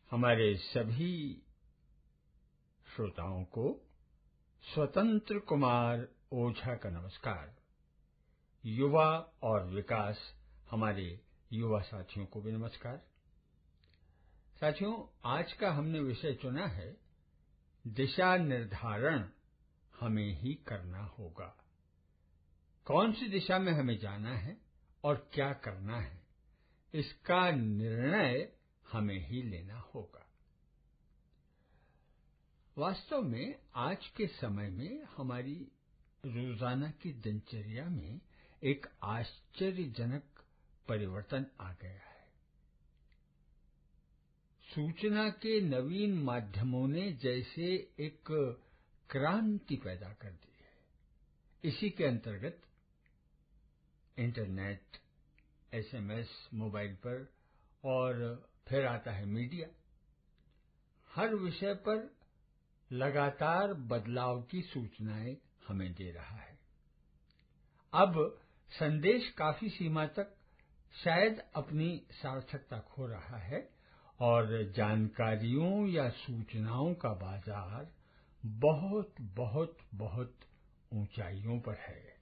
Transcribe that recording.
हमारे सभी श्रोताओं को स्वतंत्र कुमार ओझा का नमस्कार। युवा और विकास हमारे युवा साथियों को भी नमस्कार। साथियों, आज का हमने विषय चुना है दिशा निर्धारण हमें ही करना होगा। कौन सी दिशा में हमें जाना है और क्या करना है, इसका निर्णय हमें ही लेना होगा। वास्तव में आज के समय में हमारी रोजाना की दिनचर्या में एक आश्चर्यजनक परिवर्तन आ गया है। सूचना के नवीन माध्यमों ने जैसे एक क्रांति पैदा कर दी है। इसी के अंतर्गत इंटरनेट, एसएमएस मोबाइल पर और फिर आता है मीडिया। हर विषय पर लगातार बदलाव की सूचनाएं हमें दे रहा है। अब संदेश काफी सीमा तक शायद अपनी सार्थकता खो रहा है और जानकारियों या सूचनाओं का बाजार बहुत बहुत बहुत ऊंचाइयों पर है।